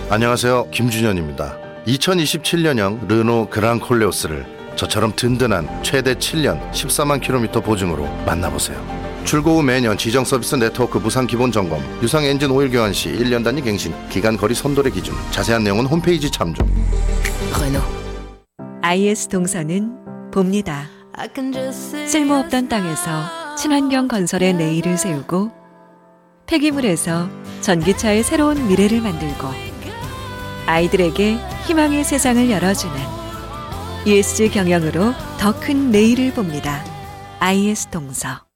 안녕하세요, 김준현입니다. 2027년형 르노 그랑 콜레오스를 저처럼 든든한 최대 7년 14만 킬로미터 보증으로 만나보세요. 출고 후 매년 지정 서비스 네트워크 무상 기본 점검, 유상 엔진 오일 교환 시 1년 단위 갱신, 기간 거리 선도의 기준, 자세한 내용은 홈페이지 참조. 르노. IS 동서는 봅니다. 쓸모없던 땅에서 친환경 건설의 내일을 세우고 폐기물에서 전기차의 새로운 미래를 만들고 아이들에게 희망의 세상을 열어주는 ESG 경영으로 더 큰 내일을 봅니다. IS 동서.